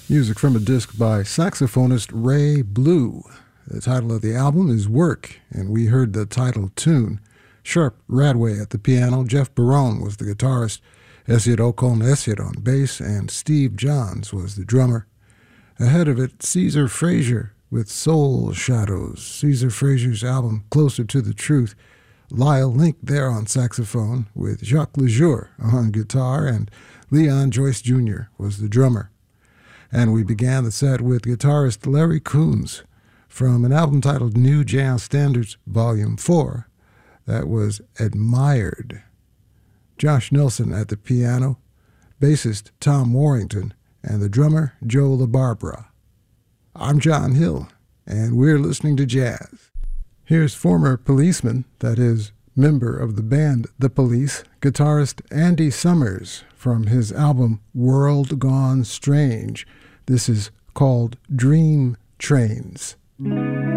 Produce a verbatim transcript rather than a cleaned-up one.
Music from a disc by saxophonist Ray Blue. The title of the album is Work, and we heard the title tune. Sharp Radway at the piano, Jeff Barone was the guitarist, Esiot Okon Esiot on bass, and Steve Johns was the drummer. Ahead of it, Caesar Frazier with Soul Shadows, Caesar Frazier's album Closer to the Truth. Lyle Link there on saxophone with Jacques Lejour on guitar, and Leon Joyce Junior was the drummer. And we began the set with guitarist Larry Coons from an album titled New Jazz Standards Volume four. That was Admired. Josh Nelson at the piano, bassist Tom Warrington, and the drummer Joe LaBarbera. I'm John Hill, and we're listening to jazz. Here's former policeman, that is, member of the band The Police, guitarist Andy Summers from his album World Gone Strange. This is called Dream Trains.